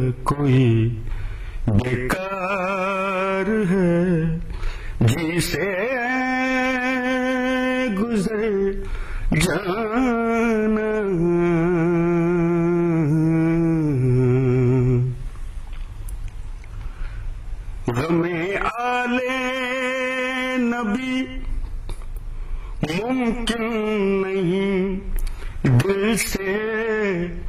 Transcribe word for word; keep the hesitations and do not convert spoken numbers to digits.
कोई बेकार है जिसे गुजर जाना। गमे आले नबी मुमकिन नहीं दिल से